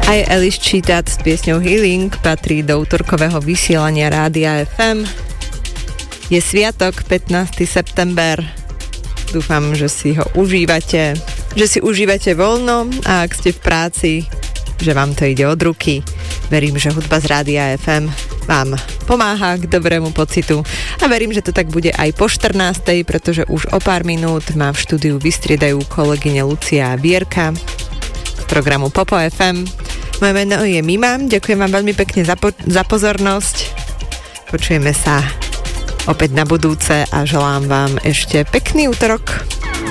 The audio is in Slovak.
Aj Alice Cheetah s piesňou Healing patrí do útorkového vysielania Rádia FM. Je sviatok, 15. september. Dúfam, že si ho užívate, že si užívate voľno a ak ste v práci, že vám to ide od ruky. Verím, že hudba z Rádia FM vám pomáha k dobrému pocitu a verím, že to tak bude aj po 14. pretože už o pár minút ma v štúdiu vystriedajú kolegyne Lucia a Vierka z programu Popo FM. Moje meno je Mima, ďakujem vám veľmi pekne za pozornosť. Počujeme sa opäť na budúce a želám vám ešte pekný útorok.